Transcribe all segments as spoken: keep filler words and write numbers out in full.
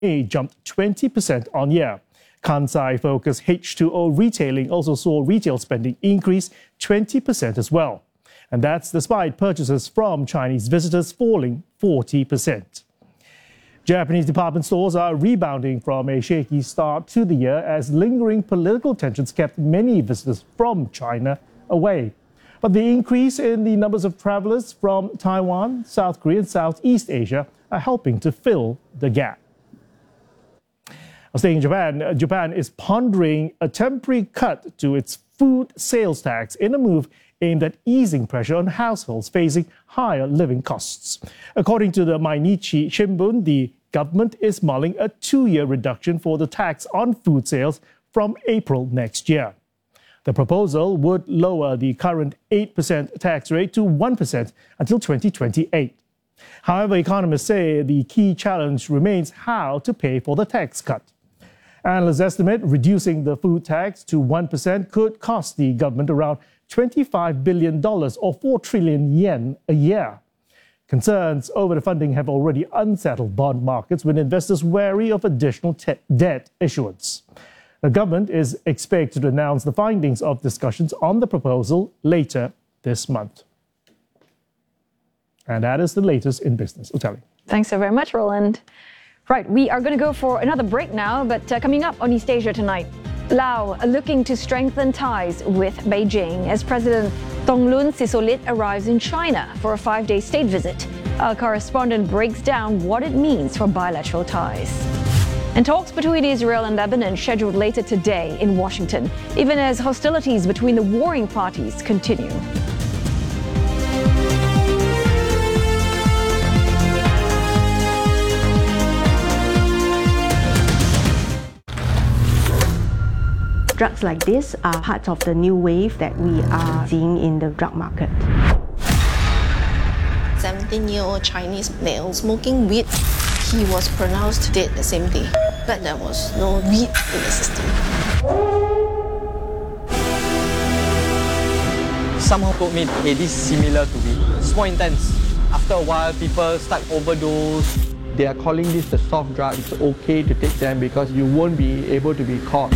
May jumped twenty percent on year. Kansai-focused H two O retailing also saw retail spending increase twenty percent as well. And that's despite purchases from Chinese visitors falling forty percent. Japanese department stores are rebounding from a shaky start to the year as lingering political tensions kept many visitors from China away. But the increase in the numbers of travelers from Taiwan, South Korea and Southeast Asia are helping to fill the gap. Staying in Japan, Japan is pondering a temporary cut to its food sales tax in a move aimed at easing pressure on households facing higher living costs. According to the Mainichi Shimbun, the government is mulling a two-year reduction for the tax on food sales from April next year. The proposal would lower the current eight percent tax rate to one percent until twenty twenty-eight. However, economists say the key challenge remains how to pay for the tax cut. Analysts estimate reducing the food tax to one percent could cost the government around twenty-five billion dollars or four trillion yen a year. Concerns over the funding have already unsettled bond markets, with investors wary of additional debt issuance. The government is expected to announce the findings of discussions on the proposal later this month. And that is the latest in business. Utali. Thanks so very much, Roland. Right, we are going to go for another break now, but uh, coming up on East Asia tonight, Laos looking to strengthen ties with Beijing as President Thongloun Sisoulith arrives in China for a five-day state visit. Our correspondent breaks down what it means for bilateral ties. And talks between Israel and Lebanon scheduled later today in Washington, even as hostilities between the warring parties continue. Drugs like this are part of the new wave that we are seeing in the drug market. seventeen-year-old Chinese male smoking weed. He was pronounced dead the same day, but there was no weed in the system. Somehow told me, hey, this is similar to weed. It's more intense. After a while, people start overdose. They are calling this the soft drug. It's okay to take them because you won't be able to be caught.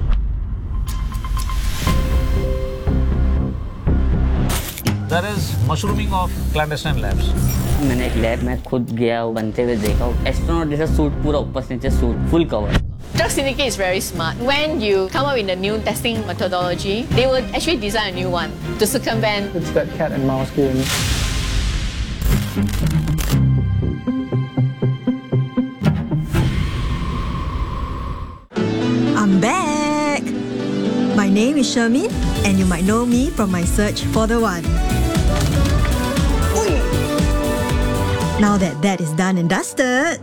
There is mushrooming of clandestine labs. मैंने एक lab में खुद गया बनते हुए देखा astronaut जैसा suit पूरा ऊपर से नीचे suit full cover. Drug syndicate is very smart. When you come up with a new testing methodology, they will actually design a new one to circumvent. It's that cat and mouse game. I'm back! My name is Shermin, and you might know me from my search for the one. Now that that is done and dusted,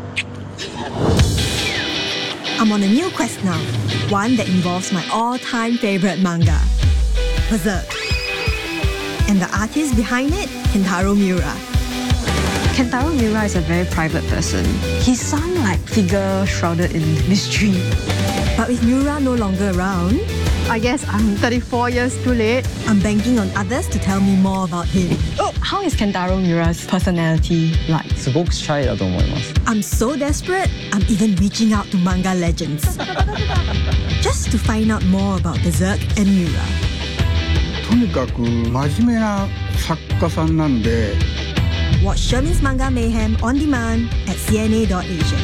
I'm on a new quest now, one that involves my all-time favorite manga, Berserk. And the artist behind it, Kentaro Miura. Kentaro Miura is a very private person. He's some like figure shrouded in mystery. But with Miura no longer around, I guess I'm thirty-four years too late. I'm banking on others to tell me more about him. Oh, how is Kentaro Miura's personality like? I'm so desperate, I'm even reaching out to manga legends. Just to find out more about Berserk and Miura. とにかく真面目な作家さんなんで Watch Shermin's Manga Mayhem on demand at C N A dot Asia.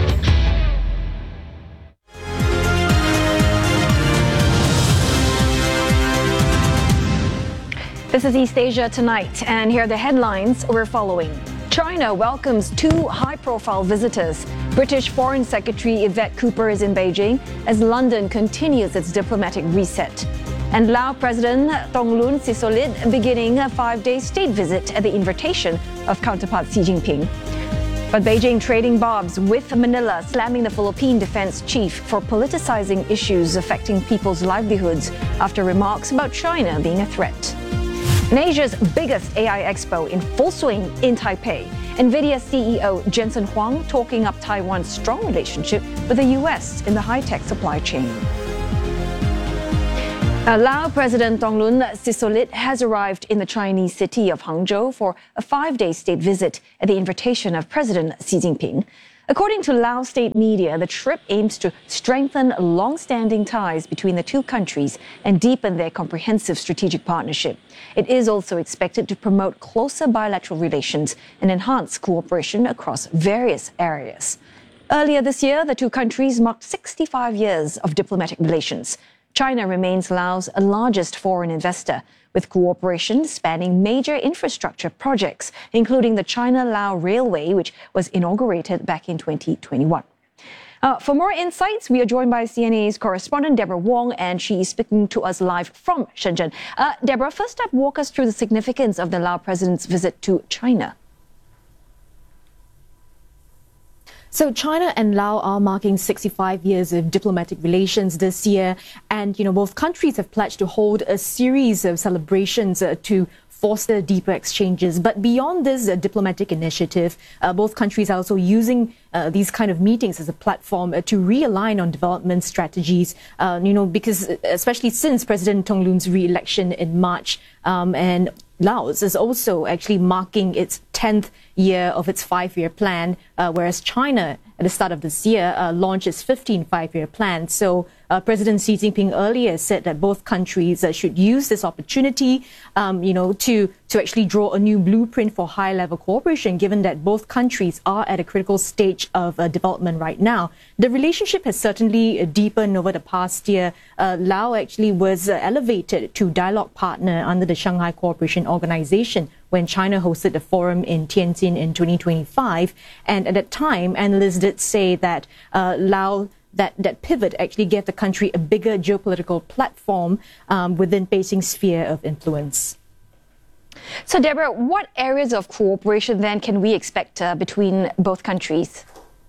This is East Asia Tonight, and here are the headlines we're following. China welcomes two high-profile visitors. British Foreign Secretary Yvette Cooper is in Beijing as London continues its diplomatic reset. And Laos President Thongloun Sisoulith beginning a five-day state visit at the invitation of counterpart Xi Jinping. But Beijing trading barbs with Manila, slamming the Philippine defense chief for politicizing issues affecting people's livelihoods after remarks about China being a threat. And Asia's biggest A I expo in full swing in Taipei. NVIDIA C E O Jensen Huang talking up Taiwan's strong relationship with the U S in the high-tech supply chain. Uh, Laos President Thongloun Sisoulith has arrived in the Chinese city of Hangzhou for a five-day state visit at the invitation of President Xi Jinping. According to Lao state media, the trip aims to strengthen long-standing ties between the two countries and deepen their comprehensive strategic partnership. It is also expected to promote closer bilateral relations and enhance cooperation across various areas. Earlier this year, the two countries marked sixty-five years of diplomatic relations. China remains Laos' largest foreign investor, with cooperation spanning major infrastructure projects, including the China-Lao Railway, which was inaugurated back in twenty twenty-one. Uh, for more insights, we are joined by C N A's correspondent Deborah Wong, and she is speaking to us live from Shenzhen. Uh, Deborah, first up, walk us through the significance of the Lao president's visit to China. So China and Laos are marking sixty-five years of diplomatic relations this year, and you know both countries have pledged to hold a series of celebrations uh, to foster deeper exchanges. But beyond this uh, diplomatic initiative, uh, both countries are also using uh, these kind of meetings as a platform uh, to realign on development strategies. Uh, you know, because especially since President Tonglun's re-election in March, um, and Laos is also actually marking its tenth year of its five-year plan, uh, whereas China, at the start of this year, uh, launched its fifteenth five-year plan. So uh, President Xi Jinping earlier said that both countries uh, should use this opportunity, um, you know, to, to actually draw a new blueprint for high-level cooperation, given that both countries are at a critical stage of uh, development right now. The relationship has certainly uh, deepened over the past year. Uh, Laos actually was uh, elevated to dialogue partner under the Shanghai Cooperation Organization when China hosted the forum in Tianjin in twenty twenty-five. And at that time, analysts did say that uh, Laos, that, that pivot actually gave the country a bigger geopolitical platform um, within Beijing's sphere of influence. So, Deborah, what areas of cooperation then can we expect uh, between both countries?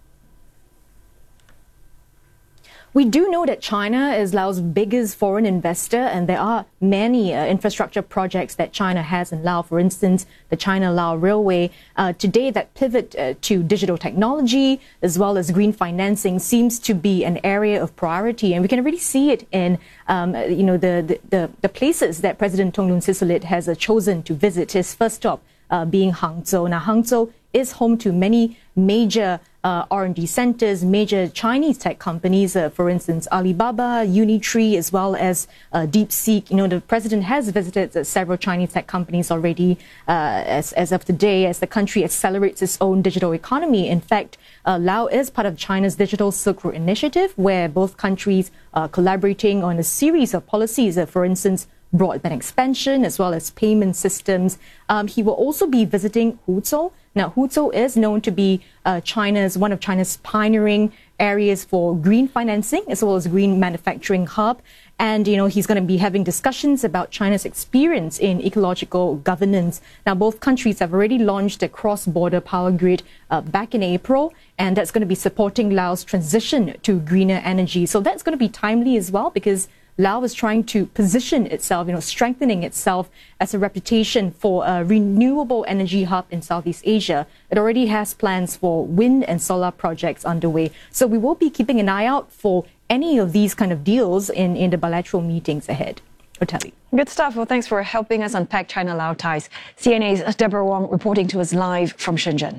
We do know that China is Laos' biggest foreign investor, and there are many uh, infrastructure projects that China has in Laos. For instance, the China-Lao Railway. Uh, today, that pivot uh, to digital technology as well as green financing seems to be an area of priority, and we can really see it in um, you know the, the the places that President Tonglun Sisulit has uh, chosen to visit. His first stop uh, being Hangzhou. Now, Hangzhou is home to many major uh, R and D centers, major Chinese tech companies, uh, for instance, Alibaba, Unitree, as well as uh, DeepSeek. You know, the president has visited uh, several Chinese tech companies already uh, as, as of today, as the country accelerates its own digital economy. In fact, uh, Laos is part of China's Digital Silk Road Initiative, where both countries are collaborating on a series of policies, uh, for instance, broadband expansion, as well as payment systems. Um, he will also be visiting Huzhou. Now, Huzhou is known to be uh, China's one of China's pioneering areas for green financing, as well as green manufacturing hub. And, you know, he's going to be having discussions about China's experience in ecological governance. Now, both countries have already launched a cross-border power grid uh, back in April, and that's going to be supporting Laos' transition to greener energy. So that's going to be timely as well, because Laos is trying to position itself, you know, strengthening itself as a reputation for a renewable energy hub in Southeast Asia. It already has plans for wind and solar projects underway. So we will be keeping an eye out for any of these kind of deals in, in the bilateral meetings ahead. Oteli. Good stuff. Well, thanks for helping us unpack China-Lao ties. C N A's Deborah Wong reporting to us live from Shenzhen.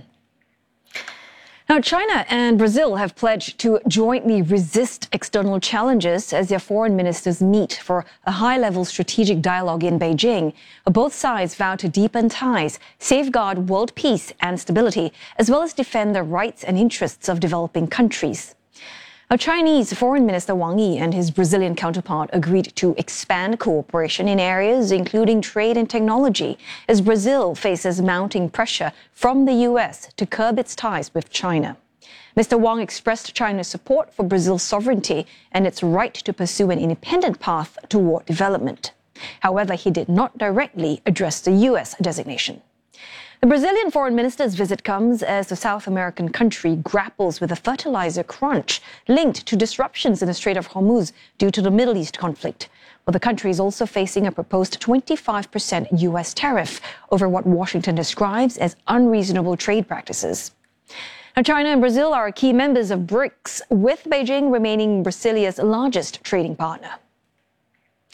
Now, China and Brazil have pledged to jointly resist external challenges as their foreign ministers meet for a high-level strategic dialogue in Beijing. Both sides vow to deepen ties, safeguard world peace and stability, as well as defend the rights and interests of developing countries. Now, Chinese Foreign Minister Wang Yi and his Brazilian counterpart agreed to expand cooperation in areas including trade and technology, as Brazil faces mounting pressure from the U S to curb its ties with China. Mister Wang expressed China's support for Brazil's sovereignty and its right to pursue an independent path toward development. However, he did not directly address the U S designation. The Brazilian foreign minister's visit comes as the South American country grapples with a fertilizer crunch linked to disruptions in the Strait of Hormuz due to the Middle East conflict. Well, the country is also facing a proposed twenty-five percent U S tariff over what Washington describes as unreasonable trade practices. Now, China and Brazil are key members of BRICS, with Beijing remaining Brazilia's largest trading partner.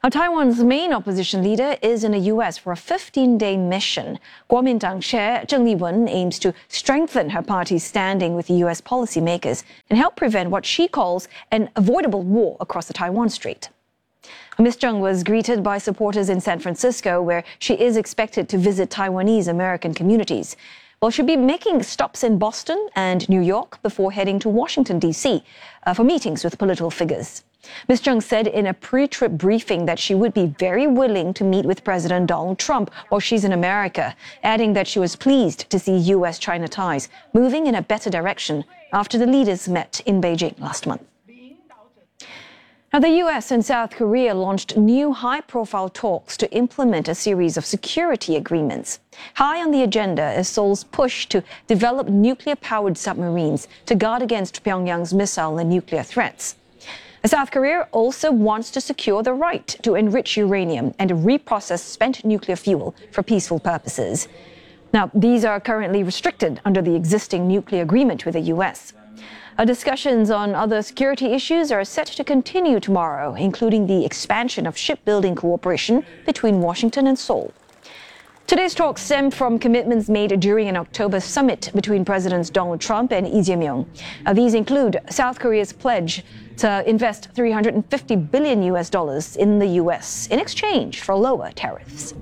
Now, Taiwan's main opposition leader is in the U S for a fifteen-day mission. Kuomintang Chair Zheng Liwen aims to strengthen her party's standing with the U S policymakers and help prevent what she calls an avoidable war across the Taiwan Strait. Miz Zheng was greeted by supporters in San Francisco, where she is expected to visit Taiwanese American communities. Well, she'll be making stops in Boston and New York before heading to Washington, D C uh, for meetings with political figures. Miz Zheng said in a pre-trip briefing that she would be very willing to meet with President Donald Trump while she's in America, adding that she was pleased to see U S China ties moving in a better direction after the leaders met in Beijing last month. Now, the U S and South Korea launched new high-profile talks to implement a series of security agreements. High on the agenda is Seoul's push to develop nuclear-powered submarines to guard against Pyongyang's missile and nuclear threats. South Korea also wants to secure the right to enrich uranium and reprocess spent nuclear fuel for peaceful purposes. Now, these are currently restricted under the existing nuclear agreement with the U S. Our discussions on other security issues are set to continue tomorrow, including the expansion of shipbuilding cooperation between Washington and Seoul. Today's talks stem from commitments made during an October summit between Presidents Donald Trump and Lee Jae-myung. Uh, these include South Korea's pledge to invest three hundred fifty billion U S dollars in the U S in exchange for lower tariffs.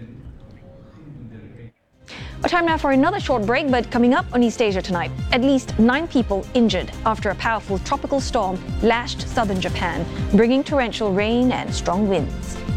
Well, time now for another short break, but coming up on East Asia tonight, at least nine people injured after a powerful tropical storm lashed southern Japan, bringing torrential rain and strong winds.